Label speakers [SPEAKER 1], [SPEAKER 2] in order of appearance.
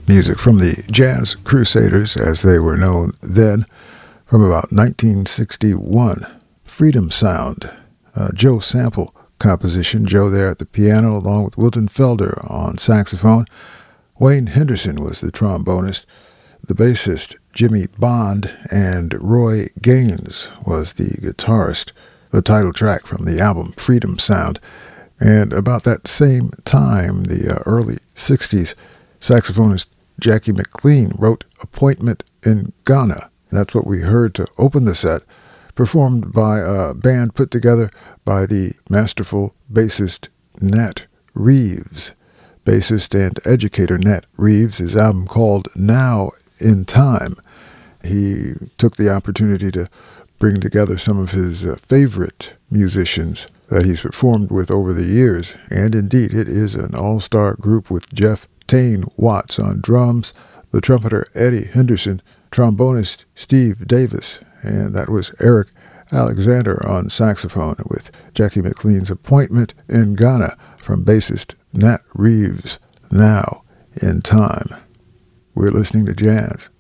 [SPEAKER 1] music from the Jazz Crusaders, as they were known then, from about 1961. Freedom Sound, Joe Sample composition. Joe there at the piano, along with Wilton Felder on saxophone. Wayne Henderson was the trombonist. The bassist, Jimmy Bond, and Roy Gaines was the guitarist. The title track from the album, Freedom Sound. And about that same time, the early 60s, saxophonist Jackie McLean wrote Appointment in Ghana. That's what we heard to open the set, performed by a band put together by the masterful bassist Nat Reeves. Bassist and educator Nat Reeves, his album called Now in Time. He took the opportunity to bring together some of his favorite musicians that he's performed with over the years. And indeed, it is an all-star group with Jeff Tane Watts on drums, the trumpeter Eddie Henderson, trombonist Steve Davis, and that was Eric Alexander on saxophone with Jackie McLean's Appointment in Ghana from bassist Nat Reeves, Now in Time. We're listening to jazz.